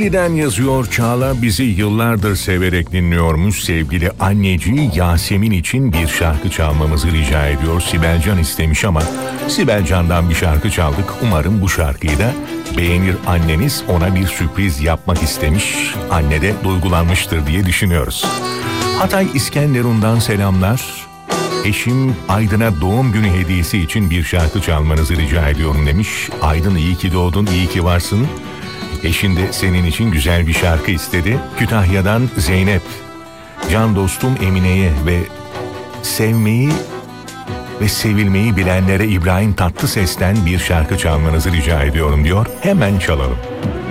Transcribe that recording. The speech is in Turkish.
Kocaeli'den yazıyor Çağla, bizi yıllardır severek dinliyormuş. Sevgili anneciği Yasemin için bir şarkı çalmamızı rica ediyor. Sibelcan istemiş ama Sibelcan'dan bir şarkı çaldık. Umarım bu şarkıyı da beğenir anneniz. Ona bir sürpriz yapmak istemiş. Anne de duygulanmıştır diye düşünüyoruz. Hatay İskenderun'dan selamlar. Eşim Aydın'a doğum günü hediyesi için bir şarkı çalmanızı rica ediyorum demiş. Aydın, iyi ki doğdun, iyi ki varsın. Eşin de senin için güzel bir şarkı istedi. Kütahya'dan Zeynep, can dostum Emine'ye ve sevmeyi ve sevilmeyi bilenlere İbrahim Tatlıses'ten bir şarkı çalmanızı rica ediyorum diyor. Hemen çalalım.